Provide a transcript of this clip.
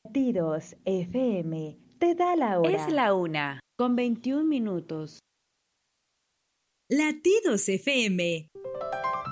Latidos FM te da la hora. Es la 1:21. Latidos FM